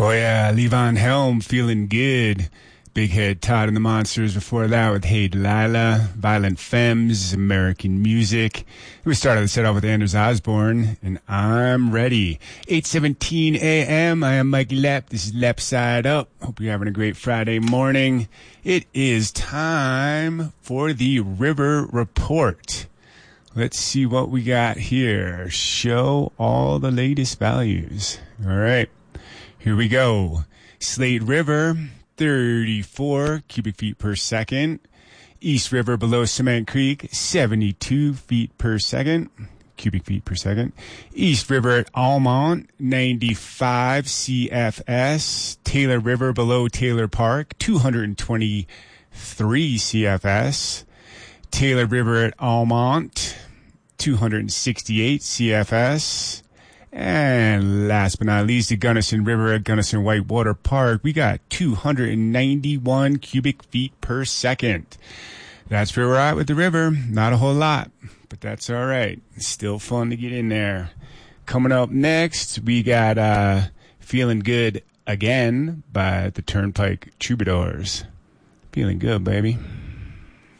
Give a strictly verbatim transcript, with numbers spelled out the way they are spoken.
Oh, yeah, Levon Helm, Feeling Good. Big Head Todd and the Monsters before that with Hey Delilah, Violent Femmes, American Music. We started the set off with Anders Osborne, and I'm ready. eight seventeen a.m. I am Mike Lepp. This is Lepp Side Up. Hope you're having a great Friday morning. It is time for the River Report. Let's see what we got here. Show all the latest values. All right, here we go. Slade River, thirty-four cubic feet per second. East River below Cement Creek, seventy-two feet per second, cubic feet per second. East River at Almont, ninety-five C F S. Taylor River below Taylor Park, two hundred twenty-three C F S. Taylor River at Almont, two hundred sixty-eight C F S. And last but not least, the Gunnison River at Gunnison Whitewater Park, we got two hundred ninety-one cubic feet per second. That's where we're at with the river. Not a whole lot, but that's all right. Still fun to get in there. Coming up next, we got uh, Feeling Good Again by the Turnpike Troubadours. Feeling good, baby.